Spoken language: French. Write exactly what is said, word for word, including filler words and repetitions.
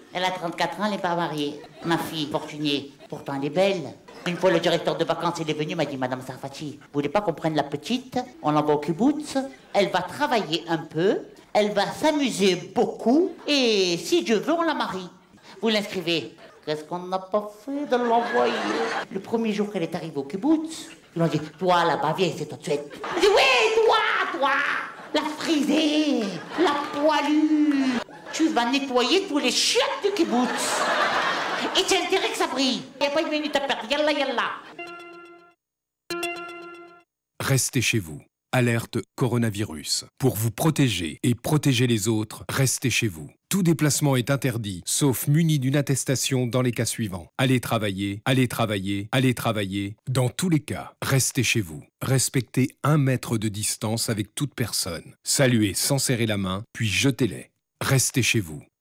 Elle a trente-quatre ans, elle n'est pas mariée. Ma fille, Fortuné, pourtant elle est belle. Une fois, le directeur de vacances, il est venu, m'a dit, Madame Sarfati, vous voulez pas qu'on prenne la petite? On l'envoie au kibbutz. Elle va travailler un peu, elle va s'amuser beaucoup, et si Dieu veut, on la marie. Vous l'inscrivez. Qu'est-ce qu'on n'a pas fait de l'envoyer? Le premier jour qu'elle est arrivée au kibbutz, ils m'ont dit, toi là-bas, viens, c'est tout de suite. Je dis, oui, toi, toi, la frisée, la poilue. Tu vas nettoyer tous les chiottes du kibbutz. Et c'est intérêt que ça brille. Il n'y a pas une minute à perdre. Yallah, yallah. Restez chez vous. Alerte coronavirus. Pour vous protéger et protéger les autres, restez chez vous. Tout déplacement est interdit, sauf muni d'une attestation dans les cas suivants. Allez travailler, allez travailler, allez travailler. Dans tous les cas, restez chez vous. Respectez un mètre de distance avec toute personne. Saluez sans serrer la main, puis jetez-les. Restez chez vous.